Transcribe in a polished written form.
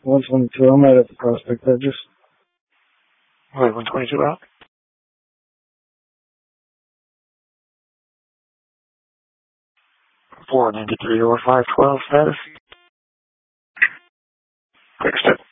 122. I'm right at the Prospect Edges. Wait, 122 out? 493 or 512 status. Quick step.